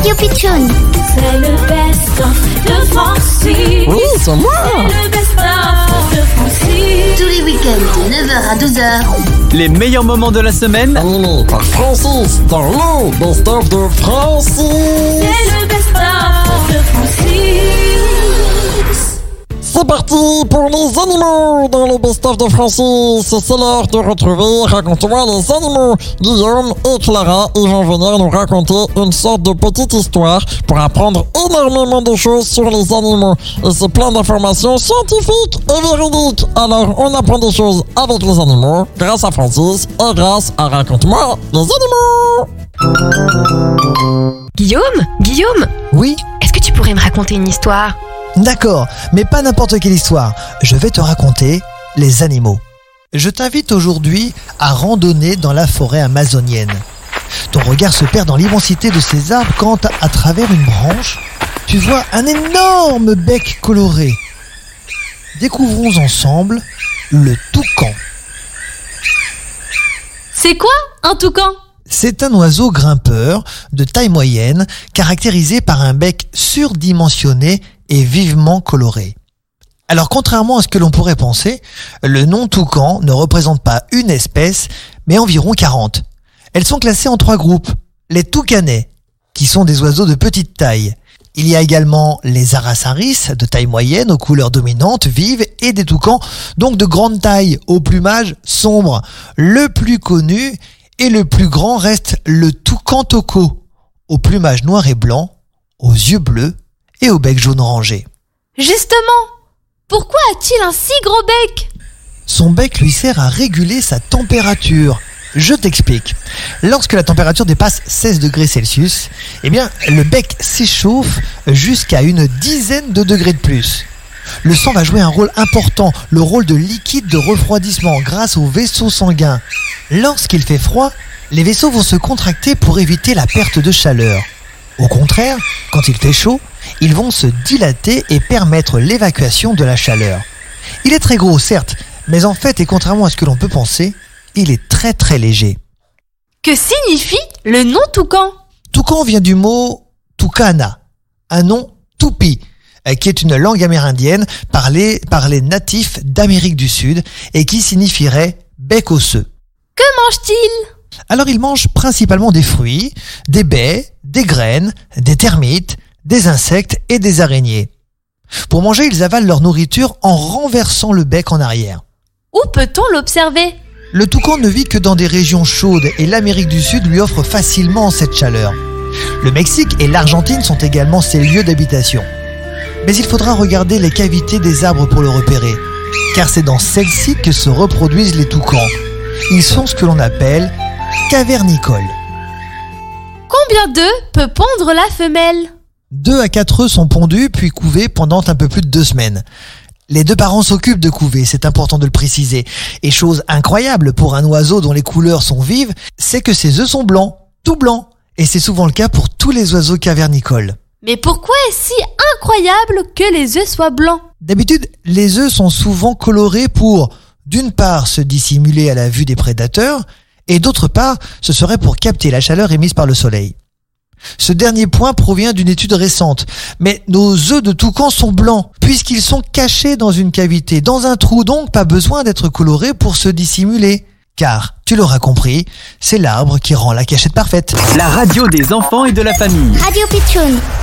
Radio Pitchoun. C'est le best-of de Francis. Oui, c'est moi. C'est le best-of de Francis. Tous les week-ends de 9h à 12h. Les meilleurs moments de la semaine, Animé par Francis dans le best-of de Francis. C'est le best-of de Francis. C'est parti pour les animaux dans le best-of de Francis. C'est l'heure de retrouver Raconte-moi les animaux. Guillaume et Clara, ils vont venir nous raconter une sorte de petite histoire pour apprendre énormément de choses sur les animaux. Et c'est plein d'informations scientifiques et véridiques. Alors on apprend des choses avec les animaux grâce à Francis et grâce à Raconte-moi les animaux. Guillaume, Oui, est-ce que tu pourrais me raconter une histoire? d'accord, mais pas n'importe quelle histoire. Je vais te raconter les animaux. Je t'invite aujourd'hui à randonner dans la forêt amazonienne. Ton regard se perd dans l'immensité de ces arbres quand, à travers une branche, tu vois un énorme bec coloré. Découvrons ensemble le toucan. C'est quoi un toucan? C'est un oiseau grimpeur de taille moyenne, caractérisé par un bec surdimensionné et vivement coloré. Alors contrairement à ce que l'on pourrait penser, le nom toucan ne représente pas une espèce, mais environ 40. Elles sont classées en 3 groupes. Les toucanets, qui sont des oiseaux de petite taille. Il y a également les arasaris, de taille moyenne, aux couleurs dominantes, vives, et des toucans, donc de grande taille, au plumage sombre. Le plus connu et le plus grand reste le toucan toco, au plumage noir et blanc, aux yeux bleus et au bec jaune orangé. Justement, pourquoi a-t-il un si gros bec? Son bec lui sert à réguler sa température. Je t'explique. Lorsque la température dépasse 16 degrés Celsius, eh bien, le bec s'échauffe jusqu'à une dizaine de degrés de plus. Le sang va jouer un rôle important, le rôle de liquide de refroidissement grâce aux vaisseaux sanguins. Lorsqu'il fait froid, les vaisseaux vont se contracter pour éviter la perte de chaleur. Au contraire, quand il fait chaud, ils vont se dilater et permettre l'évacuation de la chaleur. Il est très gros, certes, mais en fait, et contrairement à ce que l'on peut penser, il est très très léger. Que signifie le nom toucan? Toucan vient du mot Tucana, un nom tupi, qui est une langue amérindienne parlée par les natifs d'Amérique du Sud et qui signifierait bec osseux. Que mange-t-il? Alors il mange principalement des fruits, des baies, des graines, des termites, des insectes et des araignées. Pour manger, ils avalent leur nourriture en renversant le bec en arrière. Où peut-on l'observer? Le toucan ne vit que dans des régions chaudes et l'Amérique du Sud lui offre facilement cette chaleur. Le Mexique et l'Argentine sont également ses lieux d'habitation. Mais il faudra regarder les cavités des arbres pour le repérer, car c'est dans celles-ci que se reproduisent les toucans. Ils sont ce que l'on appelle cavernicoles. Combien d'œufs peut pondre la femelle? 2 à 4 œufs sont pondus puis couvés pendant un peu plus de 2 semaines. Les 2 parents s'occupent de couver, c'est important de le préciser. Et chose incroyable pour un oiseau dont les couleurs sont vives, c'est que ses œufs sont blancs, tout blancs. Et c'est souvent le cas pour tous les oiseaux cavernicoles. Mais pourquoi est-ce si incroyable que les œufs soient blancs? D'habitude, les œufs sont souvent colorés pour, d'une part, se dissimuler à la vue des prédateurs, et d'autre part, ce serait pour capter la chaleur émise par le soleil. Ce dernier point provient d'une étude récente, mais nos œufs de toucan sont blancs, puisqu'ils sont cachés dans une cavité, dans un trou, donc pas besoin d'être colorés pour se dissimuler. Car, tu l'auras compris, c'est l'arbre qui rend la cachette parfaite. la radio des enfants et de la famille. Radio Pitchoun.